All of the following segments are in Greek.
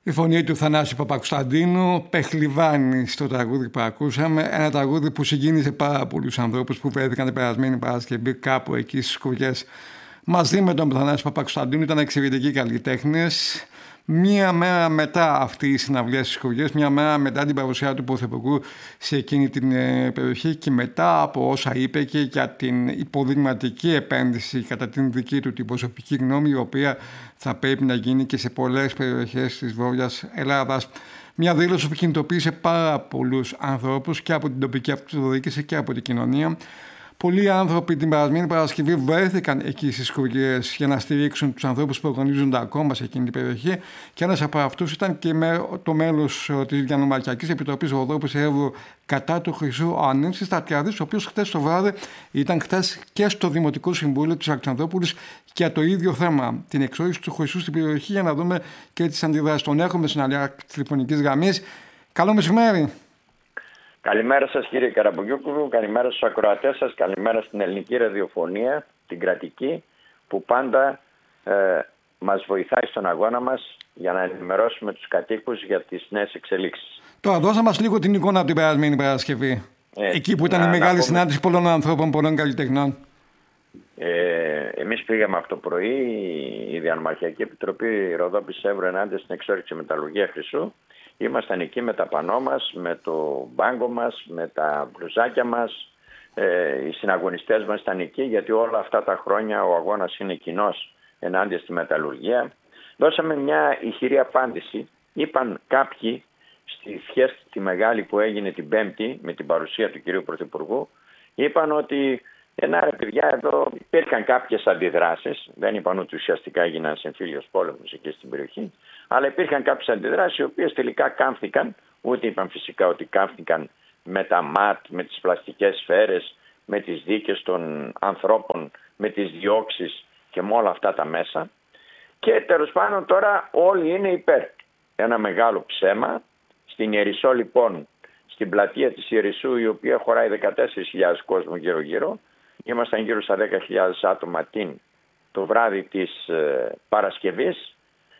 Η φωνή του Θανάση Παπακοσταντίνου, Πεχλιβάνη στο τραγούδι που ακούσαμε. Ένα τραγούδι που συγκίνησε πάρα πολλούς ανθρώπους που βρέθηκαν την περασμένη Παρασκευή κάπου εκεί στις Σκουριές. Μαζί με τον Θανάση Παπακοσταντίνου ήταν εξαιρετικοί καλλιτέχνες. Μία μέρα μετά αυτή η συναυλία στις Σκουριές, μία μέρα μετά την παρουσία του Πρωθυπουργού σε εκείνη την περιοχή και μετά από όσα είπε και για την υποδειγματική επένδυση κατά την δική του την προσωπική γνώμη, η οποία θα πρέπει να γίνει και σε πολλές περιοχές της Βόρειας Ελλάδας. Μια δήλωση που κινητοποίησε πάρα πολλούς ανθρώπους και από την τοπική αυτοδιοίκηση και από την κοινωνία. Πολλοί άνθρωποι την περασμένη Παρασκευή βρέθηκαν εκεί στις Σκουριές για να στηρίξουν τους ανθρώπους που οργανίζονται ακόμα σε εκείνη την περιοχή, και ένας από αυτούς ήταν και το μέλος της Διανομαρκιακής Επιτροπής Ροδόπης Εύρου κατά του Χρυσού, ο Ανέμσης Στρατιάδης, ο οποίος χτες το βράδυ ήταν και στο Δημοτικό Συμβούλιο της Αλεξανδρούπολης για το ίδιο θέμα, την εξόριξη του Χρυσού στην περιοχή, για να δούμε και τις αντιδράσεις. Τον έχουμε στην άλλη άκρη της τηλεφωνικής γραμμής. Καλό μεσημέρι. Καλημέρα σας κύριε Καραμπογιούκουλου, καλημέρα στους ακροατές σας, καλημέρα στην ελληνική ραδιοφωνία, την κρατική, που πάντα μας βοηθάει στον αγώνα μας για να ενημερώσουμε τους κατοίκους για τις νέες εξελίξεις. Τώρα δώσα μας λίγο την εικόνα από την περασμένη Παρασκευή. Εκεί που ήταν η μεγάλη συνάντηση πολλών ανθρώπων, πολλών καλλιτεχνών. Εμείς πήγαμε από το πρωί, η Διανομαρχιακή Επιτροπή Ροδόπης Εύρου ενάντια στην εξόρυξη μεταλλουργία χρυσού. Ήμασταν εκεί με τα πανό μας, με το μπάγκο μας, με τα μπλουζάκια μας. Οι συναγωνιστές μας ήταν εκεί, γιατί όλα αυτά τα χρόνια ο αγώνας είναι κοινός ενάντια στη μεταλλουργία. Δώσαμε μια ηχηρή απάντηση. Είπαν κάποιοι στη φιέστη τη μεγάλη που έγινε την Πέμπτη με την παρουσία του κυρίου Πρωθυπουργού, είπαν ότι ρε παιδιά, εδώ υπήρχαν κάποιες αντιδράσεις. Δεν είπαν ότι ουσιαστικά έγιναν εμφύλιος πόλεμος εκεί στην περιοχή, αλλά υπήρχαν κάποιες αντιδράσεις οι οποίες τελικά κάμφθηκαν. Ούτε είπαν φυσικά ότι κάμφθηκαν με τα ΜΑΤ, με τις πλαστικές σφαίρες, με τις δίκες των ανθρώπων, με τις διώξεις και με όλα αυτά τα μέσα. Και τέλος πάντων τώρα όλοι είναι υπέρ. Ένα μεγάλο ψέμα. Στην Ιερισσό λοιπόν, στην πλατεία της Ιερισσού, η οποία χωράει 14.000 κόσμο γύρω-γύρω, ήμασταν γύρω στα 10.000 άτομα το βράδυ της Παρασκευής.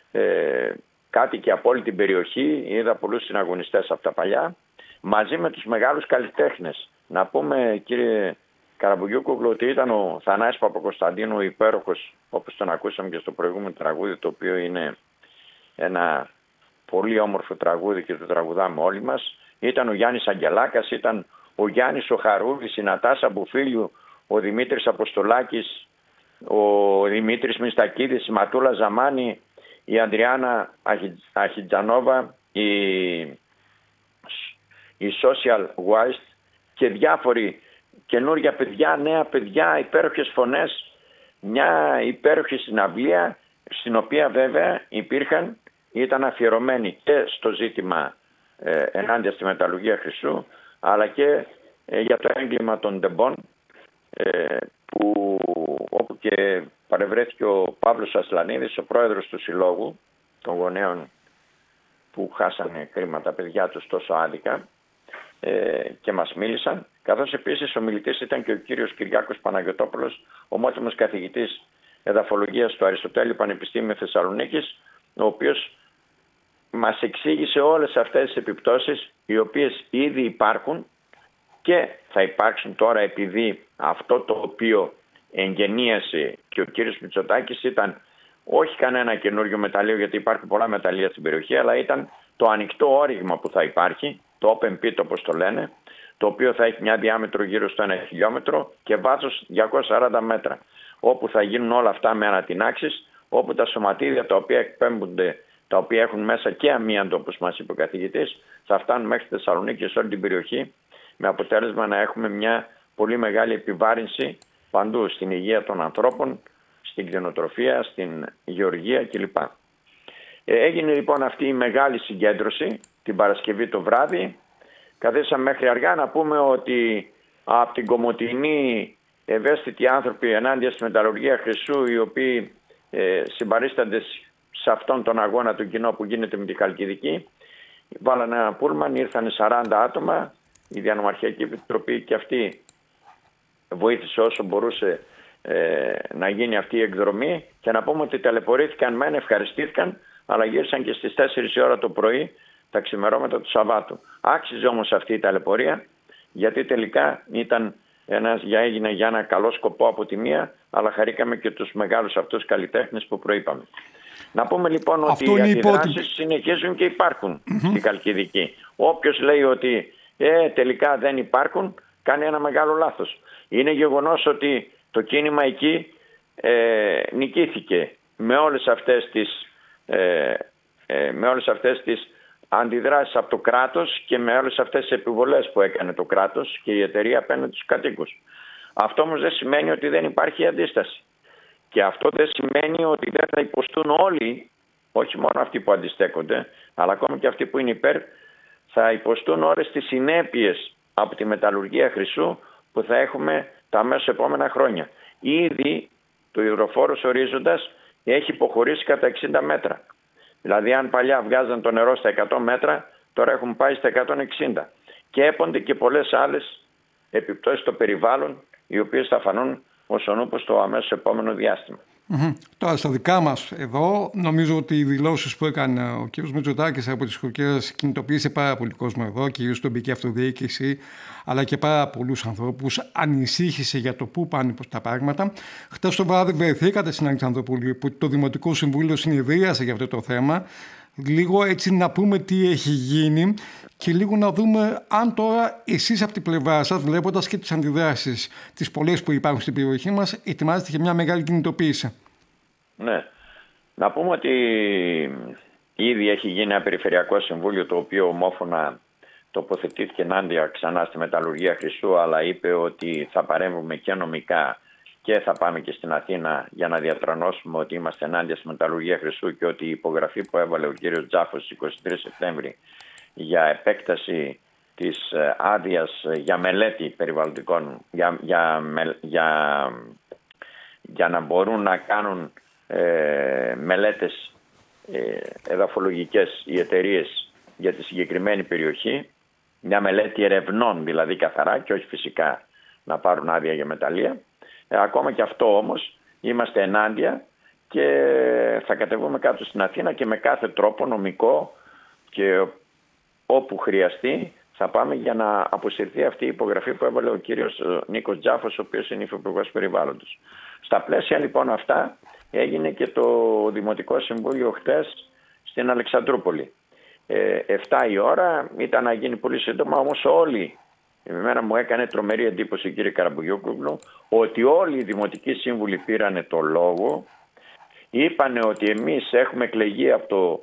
Κάτοικοι από όλη την περιοχή, είδα πολλούς συναγωνιστές από τα παλιά, μαζί με τους μεγάλους καλλιτέχνες. Να πούμε κύριε Καραμπογιούκουλου ότι ήταν ο Θανάσης Παπακοσταντίνου, ο υπέροχος, όπως τον ακούσαμε και στο προηγούμενο τραγούδι, το οποίο είναι ένα πολύ όμορφο τραγούδι και το τραγουδάμε όλοι μας. Ήταν ο Γιάννης Αγγελάκας, ήταν ο Γιάννης ο Χαρούδης, η Νατάσα Μπουφίλιου, ο Δημήτρης Αποστολάκης, ο Δημήτρης Μιστακίδης, η Ματούλα Ζαμάνη, η Αχιτζανόβα, η Social Waste και διάφοροι καινούργια παιδιά, νέα παιδιά, υπέροχες φωνές. Μια υπέροχη συναυλία, στην οποία βέβαια ήταν αφιερωμένοι και στο ζήτημα ενάντια στη μεταλλουργία χρυσού, αλλά και για το έγκλημα των ντεμπών, όπου και παρευρέθηκε ο Παύλος Ασλανίδης, ο πρόεδρος του Συλλόγου των Γονέων που χάσανε κρίματα παιδιά τους τόσο άδικα, και μας μίλησαν. Καθώς επίσης ο μιλητής ήταν και ο κύριος Κυριάκος Παναγιωτόπουλος, ομότιμος καθηγητής εδαφολογίας του Αριστοτέλειου Πανεπιστήμιου Θεσσαλονίκης, ο οποίος μας εξήγησε όλες αυτές τις επιπτώσεις, οι οποίες ήδη υπάρχουν και θα υπάρξουν τώρα, επειδή αυτό το οποίο εγγενίασε και ο κύριος Μητσοτάκης ήταν όχι κανένα καινούριο μεταλλείο, γιατί υπάρχουν πολλά μεταλλεία στην περιοχή, αλλά ήταν το ανοιχτό όριγμα που θα υπάρχει, το open pit όπως το λένε, το οποίο θα έχει μια διάμετρο γύρω στο 1 χιλιόμετρο και βάθος 240 μέτρα, όπου θα γίνουν όλα αυτά με ανατινάξεις, όπου τα σωματίδια τα οποία εκπέμπονται, τα οποία έχουν μέσα και αμίαντο, όπως μας είπε ο καθηγητής, θα φτάνουν μέχρι τη Θεσσαλονίκη και σε όλη την περιοχή, με αποτέλεσμα να έχουμε μια πολύ μεγάλη επιβάρυνση παντού, στην υγεία των ανθρώπων, στην κτηνοτροφία, στην γεωργία κλπ. Έγινε λοιπόν αυτή η μεγάλη συγκέντρωση την Παρασκευή το βράδυ. Καθίσαμε μέχρι αργά. Να πούμε ότι από την Κομοτηνή ευαίσθητοι άνθρωποι ενάντια στη μεταλλουργία χρυσού, οι οποίοι συμπαρίστανται σε αυτόν τον αγώνα του κοινό που γίνεται με τη Χαλκιδική, βάλανε ένα πούλμαν, ήρθαν 40 άτομα. Η Διανομαρχιακή Επιτροπή και αυτή βοήθησε όσο μπορούσε να γίνει αυτή η εκδρομή, και να πούμε ότι ταλαιπωρήθηκαν μεν, ευχαριστήθηκαν, αλλά γύρισαν και στις 4 η ώρα το πρωί τα ξημερώματα του Σαββάτου. Άξιζε όμως αυτή η ταλαιπωρία, γιατί τελικά έγινε για ένα καλό σκοπό από τη μία, αλλά χαρήκαμε και τους μεγάλους αυτούς καλλιτέχνες που προείπαμε. Να πούμε λοιπόν ότι οι αντιδράσεις συνεχίζουν και υπάρχουν στη Χαλκιδική. Όποιος λέει ότι τελικά δεν υπάρχουν, κάνει ένα μεγάλο λάθος. Είναι γεγονός ότι το κίνημα εκεί νικήθηκε με όλες αυτές τις αντιδράσεις από το κράτος και με όλες αυτές τις επιβολές που έκανε το κράτος και η εταιρεία απέναντι στους κατοίκους. Αυτό όμως δεν σημαίνει ότι δεν υπάρχει αντίσταση. Και αυτό δεν σημαίνει ότι δεν θα υποστούν όλοι, όχι μόνο αυτοί που αντιστέκονται, αλλά ακόμα και αυτοί που είναι υπέρ, θα υποστούν όλες τις συνέπειες από τη μεταλλουργία χρυσού που θα έχουμε τα αμέσως επόμενα χρόνια. Ήδη το υδροφόρος ορίζοντας έχει υποχωρήσει κατά 60 μέτρα. Δηλαδή αν παλιά βγάζαν το νερό στα 100 μέτρα, τώρα έχουν πάει στα 160. Και έπονται και πολλές άλλες επιπτώσεις στο περιβάλλον, οι οποίες θα φανούν ως ο νούπος στο αμέσως επόμενο διάστημα. Τώρα στα δικά μας εδώ, νομίζω ότι οι δηλώσεις που έκανε ο κ. Μητσοτάκης από τις Χωρκίδες κινητοποίησε πάρα πολύ κόσμο εδώ, κυρίως στην τοπική αυτοδιοίκηση, αλλά και πάρα πολλούς ανθρώπους, ανησύχησε για το πού πάνε τα πράγματα. Χτες το βράδυ βρεθήκατε στην Αλεξανδρούπολη, που το Δημοτικό Συμβούλιο συνεδρίασε για αυτό το θέμα. Λίγο έτσι να πούμε τι έχει γίνει και λίγο να δούμε αν τώρα εσείς από την πλευρά σας, βλέποντας και τις αντιδράσεις τις πολλές που υπάρχουν στην περιοχή μας, ετοιμάζετε και μια μεγάλη κινητοποίηση. Ναι. Να πούμε ότι ήδη έχει γίνει ένα περιφερειακό συμβούλιο, το οποίο ομόφωνα τοποθετήθηκε ενάντια ξανά στη μεταλλουργία χρυσού, αλλά είπε ότι θα παρέμβουμε και νομικά και θα πάμε και στην Αθήνα για να διατρανώσουμε ότι είμαστε ενάντια στη μεταλλουργία χρυσού και ότι η υπογραφή που έβαλε ο κύριος Τζάφος στις 23 Σεπτέμβρη για επέκταση της άδειας για μελέτη περιβαλλοντικών, για να μπορούν να κάνουν μελέτες εδαφολογικές οι εταιρείες για τη συγκεκριμένη περιοχή, μια μελέτη ερευνών δηλαδή καθαρά και όχι φυσικά να πάρουν άδεια για μεταλλεία. Ακόμα και αυτό όμως είμαστε ενάντια και θα κατεβούμε κάτω στην Αθήνα και με κάθε τρόπο νομικό και όπου χρειαστεί θα πάμε για να αποσυρθεί αυτή η υπογραφή που έβαλε ο κύριος Νίκος Τζάφος, ο οποίος είναι υφυπουργός περιβάλλοντος. Στα πλαίσια λοιπόν αυτά έγινε και το Δημοτικό Συμβούλιο χτες στην Αλεξανδρούπολη. 7 η ώρα, ήταν να γίνει πολύ σύντομα, όμως όλοι, εμένα μου έκανε τρομερή εντύπωση, κύριε Καραμπουγιόκουγλου, ότι όλοι οι δημοτικοί σύμβουλοι πήρανε το λόγο, είπανε ότι εμείς έχουμε εκλεγεί από το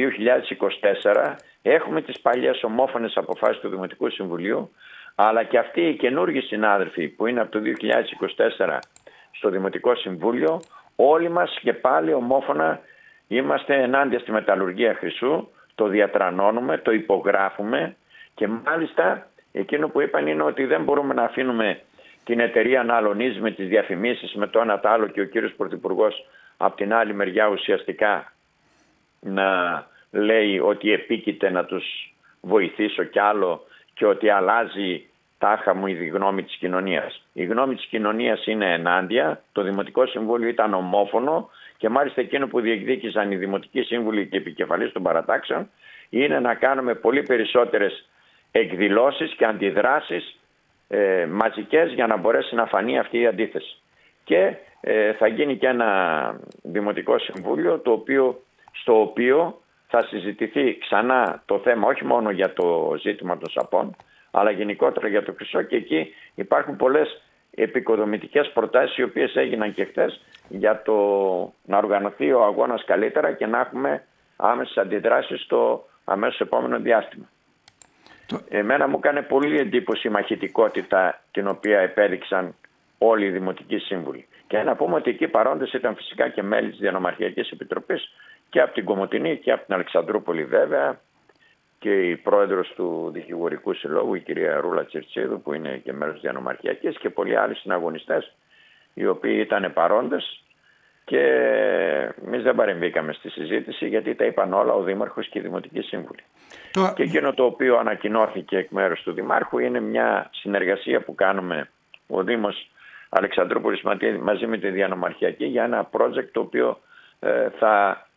2024, έχουμε τις παλιές ομόφωνες αποφάσεις του Δημοτικού Συμβουλίου, αλλά και αυτοί οι καινούργοι συνάδελφοι που είναι από το 2024 στο Δημοτικό Συμβούλιο, όλοι μας και πάλι ομόφωνα είμαστε ενάντια στη μεταλλουργία χρυσού, το διατρανώνουμε, το υπογράφουμε και μάλιστα εκείνο που είπαν είναι ότι δεν μπορούμε να αφήνουμε την εταιρεία να αλωνίζει με τις διαφημίσεις με το ένα το άλλο και ο κύριος Πρωθυπουργός από την άλλη μεριά ουσιαστικά να λέει ότι επίκειται να τους βοηθήσω κι άλλο και ότι αλλάζει τάχα μου η γνώμη της κοινωνίας. Η γνώμη της κοινωνίας είναι ενάντια, το Δημοτικό Συμβούλιο ήταν ομόφωνο και μάλιστα εκείνο που διεκδίκησαν οι Δημοτικοί Σύμβουλοι και επικεφαλής των παρατάξεων είναι να κάνουμε πολύ περισσότερες εκδηλώσεις και αντιδράσεις μαζικές για να μπορέσει να φανεί αυτή η αντίθεση. Και θα γίνει και ένα Δημοτικό Συμβούλιο στο οποίο θα συζητηθεί ξανά το θέμα όχι μόνο για το ζήτημα των σαπών αλλά γενικότερα για το χρυσό και εκεί υπάρχουν πολλές επικοδομητικές προτάσεις οι οποίες έγιναν και χθες για το να οργανωθεί ο αγώνας καλύτερα και να έχουμε άμεσες αντιδράσεις στο αμέσως επόμενο διάστημα. Εμένα μου έκανε πολύ εντύπωση η μαχητικότητα την οποία επέδειξαν όλοι οι Δημοτικοί Σύμβουλοι. Και να πούμε ότι εκεί παρόντες ήταν φυσικά και μέλη της Διανομαρχιακής Επιτροπής και από την Κομοτηνή και από την Αλεξανδρούπολη βέβαια και η πρόεδρος του Δικηγορικού Συλλόγου, η κυρία Ρούλα Τσιρτσίδου, που είναι και μέλος της Διανομαρχιακής και πολλοί άλλοι συναγωνιστές οι οποίοι ήταν παρόντες και εμείς δεν παρεμβήκαμε στη συζήτηση γιατί τα είπαν όλα ο Δήμαρχος και οι Δημοτικοί Σύμβουλοι. Και εκείνο το οποίο ανακοινώθηκε εκ μέρους του Δημάρχου είναι μια συνεργασία που κάνουμε ο Δήμος Αλεξανδρούπολης μαζί με τη Διανομαρχιακή για ένα project το οποίο θα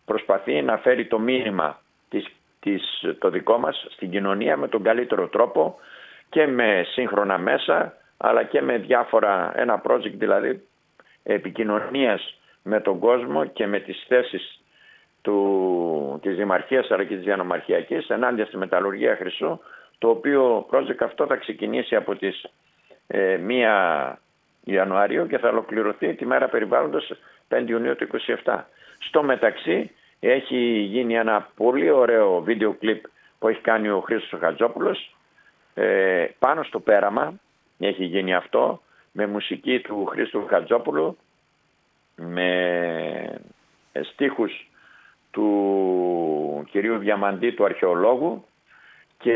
προσπαθεί να φέρει το μήνυμα το δικό μας στην κοινωνία με τον καλύτερο τρόπο και με σύγχρονα μέσα, αλλά και με ένα project δηλαδή επικοινωνίας με τον κόσμο και με τις θέσεις της Δημαρχίας αλλά και της Διανομαρχιακής ενάντια στη μεταλλουργία χρυσού, το οποίο project αυτό θα ξεκινήσει από τις 1 Ιανουαρίου και θα ολοκληρωθεί τη μέρα περιβάλλοντος 5 Ιουνίου του 2027. Στο μεταξύ έχει γίνει ένα πολύ ωραίο βίντεο κλιπ που έχει κάνει ο Χρήστος Χατζόπουλος πάνω στο πέραμα. Έχει γίνει αυτό με μουσική του Χρήστου Χατζόπουλου, με στίχους του κυρίου Διαμαντή, του αρχαιολόγου, και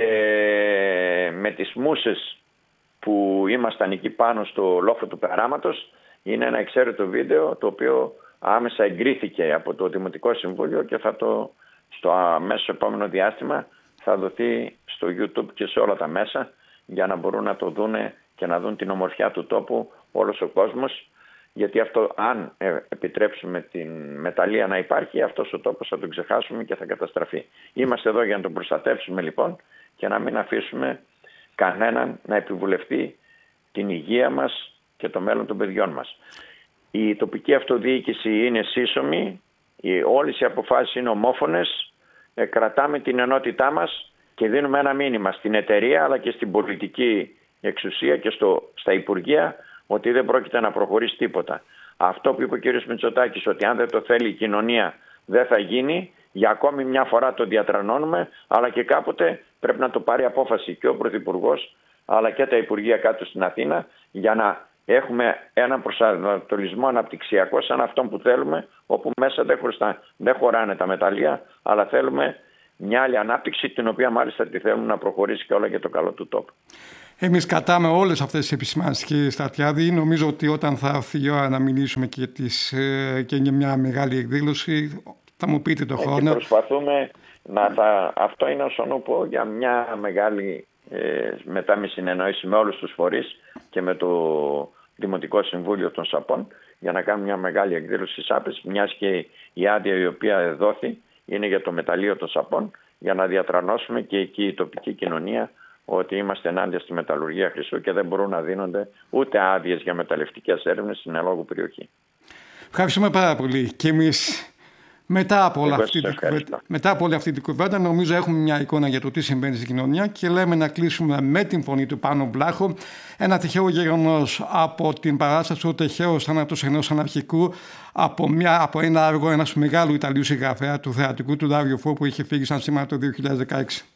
με τις μούσες που ήμασταν εκεί πάνω στο λόφο του περάματος. Είναι ένα εξαίρετο βίντεο το οποίο άμεσα εγκρίθηκε από το Δημοτικό Συμβούλιο και στο αμέσως επόμενο διάστημα θα δοθεί στο YouTube και σε όλα τα μέσα για να μπορούν να το δούνε και να δουν την ομορφιά του τόπου όλος ο κόσμος, γιατί αυτό, αν επιτρέψουμε την μεταλλεία να υπάρχει, αυτός ο τόπος θα τον ξεχάσουμε και θα καταστραφεί. Είμαστε εδώ για να τον προστατεύσουμε λοιπόν και να μην αφήσουμε κανέναν να επιβουλευτεί την υγεία μας και το μέλλον των παιδιών μας. Η τοπική αυτοδιοίκηση είναι σύσσωμη, όλες οι αποφάσεις είναι ομόφωνες, κρατάμε την ενότητά μας και δίνουμε ένα μήνυμα στην εταιρεία αλλά και στην πολιτική εξουσία και στα Υπουργεία ότι δεν πρόκειται να προχωρήσει τίποτα. Αυτό που είπε ο κ. Μητσοτάκης, ότι αν δεν το θέλει η κοινωνία δεν θα γίνει, για ακόμη μια φορά το διατρανώνουμε, αλλά και κάποτε πρέπει να το πάρει απόφαση και ο Πρωθυπουργός αλλά και τα Υπουργεία κάτω στην Αθήνα, για να έχουμε έναν προσανατολισμό αναπτυξιακό σαν αυτόν που θέλουμε, όπου μέσα δεν χωράνε τα μεταλλεία, αλλά θέλουμε μια άλλη ανάπτυξη, την οποία μάλιστα τη θέλουμε να προχωρήσει και όλα για το καλό του τόπου. Εμείς κρατάμε όλες αυτές τις επισημάνσεις, κύριε Στρατιάδη. Νομίζω ότι όταν θα έρθει η ώρα να μιλήσουμε και για μια μεγάλη εκδήλωση, θα μου πείτε το χρόνο. Και προσπαθούμε αυτό είναι όσον πω για μια μεγάλη μετά με συνεννόηση με όλους τους φορείς και με το Δημοτικό Συμβούλιο των Σαπών, για να κάνουμε μια μεγάλη εκδήλωση στις Σάπες, μιας και η άδεια η οποία δόθη είναι για το μεταλλείο των Σαπών, για να διατρανώσουμε και εκεί η τοπική κοινωνία ότι είμαστε ενάντια στη μεταλλουργία χρυσού και δεν μπορούν να δίνονται ούτε άδειες για μεταλλευτικές έρευνες στην ελόγου περιοχή. Ευχαριστούμε πάρα πολύ. Και εμείς μετά από όλη αυτή την κουβέντα, νομίζω έχουμε μια εικόνα για το τι συμβαίνει στην κοινωνία και λέμε να κλείσουμε με την φωνή του Πάνου Βλάχου. Ένα τυχαίο γεγονός από την παράσταση «Ο τυχαίος θάνατος ενός αναρχικού», από ένα έργο ενός μεγάλου Ιταλίου συγγραφέα του θεατρικού, του Ντάριο Φο, που είχε φύγει σαν σήμερα το 2016.